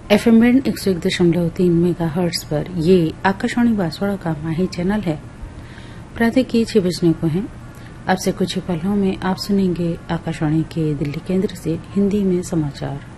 FM band 101.3 megahertz पर ये आकाशवाणी बांसवाड़ा का माही चैनल है। प्रातः के 6 बजने को है। अब से कुछ ही पलों में आप सुनेंगे आकाशवाणी के दिल्ली केंद्र से हिंदी में समाचार।